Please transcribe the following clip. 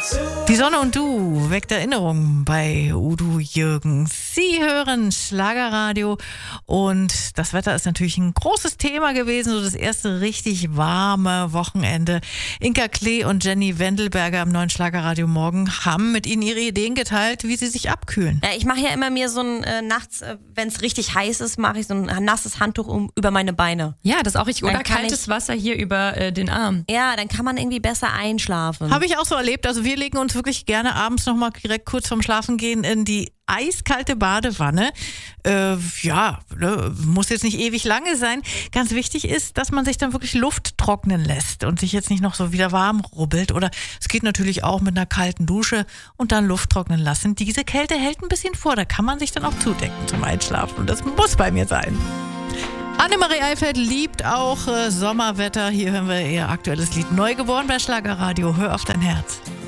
Die Sonne und du weckt Erinnerungen bei Udo Jürgens. Sie hören Schlagerradio und das Wetter ist natürlich ein großes Thema gewesen, so das erste richtig warme Wochenende. Inka Klee und Jenny Wendelberger am neuen Schlagerradio Morgen haben mit Ihnen ihre Ideen geteilt, wie sie sich abkühlen. Ja, ich mache ja immer mir so ein nachts, wenn es richtig heiß ist, mache ich so ein nasses Handtuch über meine Beine. Ja, das ist auch richtig. Oder Dann kann kaltes Wasser hier über den Arm. Ja, dann kann man irgendwie besser einschlafen. Habe ich auch so erlebt. Also wir legen uns wirklich gerne abends nochmal direkt kurz vorm Schlafengehen in die eiskalte Badewanne. Muss jetzt nicht ewig lange sein. Ganz wichtig ist, dass man sich dann wirklich Luft trocknen lässt und sich jetzt nicht noch so wieder warm rubbelt. Oder es geht natürlich auch mit einer kalten Dusche und dann Luft trocknen lassen. Diese Kälte hält ein bisschen vor. Da kann man sich dann auch zudecken zum Einschlafen. Und das muss bei mir sein. Annemarie Eifeld liebt auch Sommerwetter. Hier hören wir ihr aktuelles Lied Neugeboren bei Schlagerradio. Hör auf dein Herz.